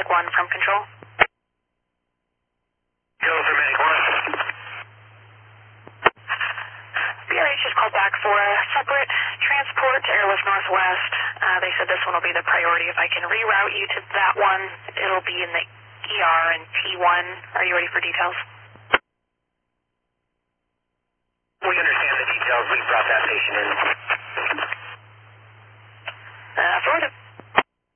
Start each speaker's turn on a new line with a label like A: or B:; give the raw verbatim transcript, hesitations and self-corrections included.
A: Medic one from Control.
B: Go for Medic one.
A: B R H just called back for a separate transport to Airlift Northwest. Uh, they said this one will be the priority. If I can reroute you to that one, it'll be in the E R and T one. Are you ready for details?
B: We understand the details. We brought that patient in.